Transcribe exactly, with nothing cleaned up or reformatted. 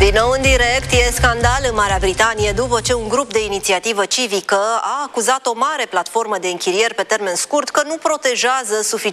Din nou în direct, e scandal în Marea Britanie după ce un grup de inițiativă civică a acuzat o mare platformă de închirieri pe termen scurt că nu protejează suficient